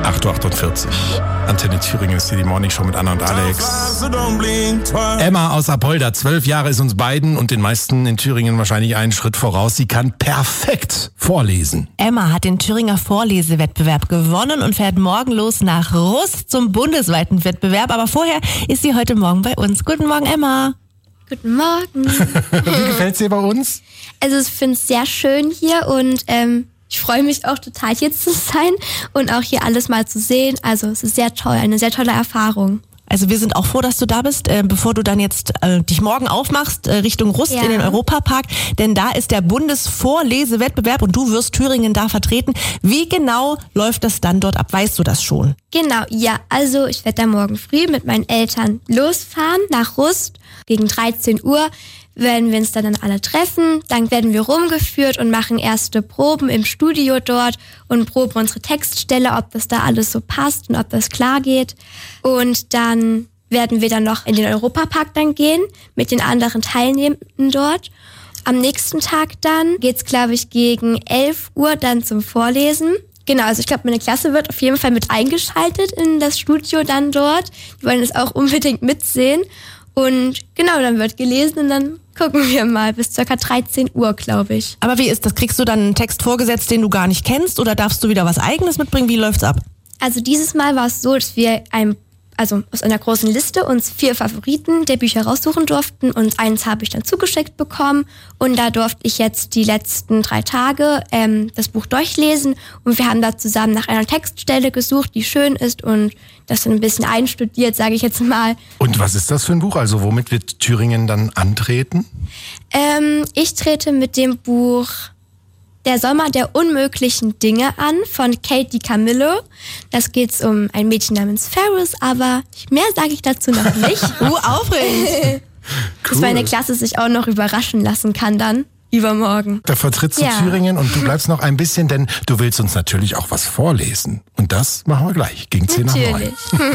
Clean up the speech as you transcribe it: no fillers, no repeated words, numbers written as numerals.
8.48 Uhr. Antenne Thüringen ist hier die Morning Show mit Anna und Alex. Emma aus Apolda, 12 Jahre ist uns beiden und den meisten in Thüringen wahrscheinlich einen Schritt voraus. Sie kann perfekt vorlesen. Emma hat den Thüringer Vorlesewettbewerb gewonnen und fährt morgen los nach Rust zum bundesweiten Wettbewerb. Aber vorher ist sie heute Morgen bei uns. Guten Morgen, Emma. Guten Morgen. Wie gefällt's dir bei uns? Also ich finde es sehr schön hier und ich freue mich auch total hier zu sein und auch hier alles mal zu sehen. Also es ist sehr toll, eine sehr tolle Erfahrung. Also wir sind auch froh, dass du da bist, bevor du dann jetzt dich morgen aufmachst Richtung Rust in den Europapark. Denn da ist der Bundesvorlesewettbewerb und du wirst Thüringen da vertreten. Wie genau läuft das dann dort ab? Weißt du das schon? Genau, ja. Also ich werde da morgen früh mit meinen Eltern losfahren nach Rust. Gegen 13 Uhr werden wir uns dann alle treffen. Dann werden wir rumgeführt und machen erste Proben im Studio dort und proben unsere Textstelle, ob das da alles so passt und ob das klar geht. Und dann werden wir dann noch in den Europapark dann gehen mit den anderen Teilnehmenden dort. Am nächsten Tag dann geht's, glaube ich, gegen 11 Uhr dann zum Vorlesen. Genau, also ich glaube, meine Klasse wird auf jeden Fall mit eingeschaltet in das Studio dann dort. Die wollen es auch unbedingt mitsehen. Und genau, dann wird gelesen und dann gucken wir mal bis ca. 13 Uhr, glaube ich. Aber wie ist das? Kriegst du dann einen Text vorgesetzt, den du gar nicht kennst, oder darfst du wieder was Eigenes mitbringen? Wie läuft's ab? Also dieses Mal war es so, dass wir aus einer großen Liste uns 4 Favoriten der Bücher raussuchen durften und eins habe ich dann zugeschickt bekommen und da durfte ich jetzt die letzten 3 Tage das Buch durchlesen und wir haben da zusammen nach einer Textstelle gesucht, die schön ist und das dann ein bisschen einstudiert, sage ich jetzt mal. Und was ist das für ein Buch? Also womit wird Thüringen dann antreten? Ich trete mit dem Buch Der Sommer der unmöglichen Dinge an von Kate DiCamillo. Das geht um ein Mädchen namens Ferris, aber mehr sage ich dazu noch nicht. Aufregend. Dass meine Klasse sich auch noch überraschen lassen kann dann übermorgen. Da vertrittst du Thüringen und du bleibst noch ein bisschen, denn du willst uns natürlich auch was vorlesen. Und das machen wir gleich, gegen 10 nach 9.